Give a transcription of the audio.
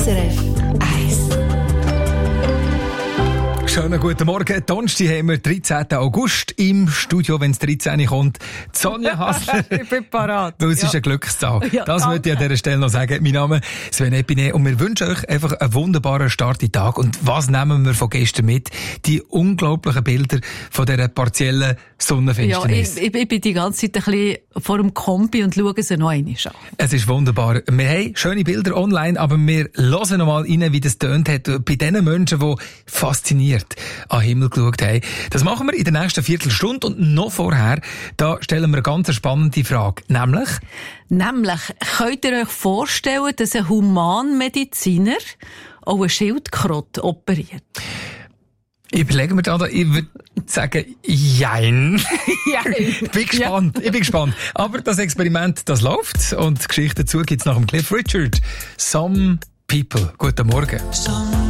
SRF 1. Schönen guten Morgen. Donnerstag haben wir 13. August im Studio, wenn es 13 kommt. Sonja Hasler. Ich bin parat. Weil es ist eine Glückszahl. Ja, das möchte ich an dieser Stelle noch sagen. Mein Name ist Sven Epine und wir wünschen euch einfach einen wunderbaren Start in den Tag. Und was nehmen wir von gestern mit? Die unglaublichen Bilder von dieser partiellen Sonnenfinsternis. Ja, ich bin die ganze Zeit ein bisschen vor dem Kombi und schaue sie noch einmal an. Es ist wunderbar. Wir haben schöne Bilder online, aber wir hören noch mal rein, wie das tönt hat bei den Menschen, die fasziniert an den Himmel geschaut haben. Das machen wir in der nächsten Viertelstunde und noch vorher, da stellen wir eine ganz spannende Frage. Nämlich, könnt ihr euch vorstellen, dass ein Humanmediziner auch eine Schildkröte operiert? überlegen wir da, ich würde sagen, jein. Ich bin gespannt. Aber das Experiment, das läuft und die Geschichte dazu gibt's nach dem Cliff Richard. Some People. Guten Morgen.